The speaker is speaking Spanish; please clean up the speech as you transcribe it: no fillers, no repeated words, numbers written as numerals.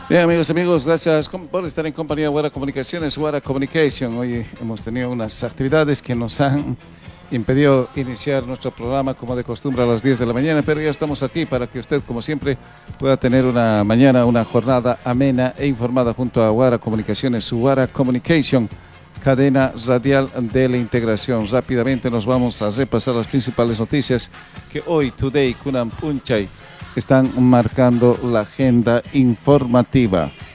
Bien, amigos, gracias por estar en compañía de Guara Comunicaciones, Guara Communication. Hoy hemos tenido unas actividades que nos han impedido iniciar nuestro programa como de costumbre a las 10 de la mañana, pero ya estamos aquí para que usted, como siempre, pueda tener una mañana, una jornada amena e informada junto a Guara Comunicaciones, Guara Communication, cadena radial de la integración. Rápidamente nos vamos a repasar las principales noticias que hoy, Today, Kunam Punchay, están marcando la agenda informativa.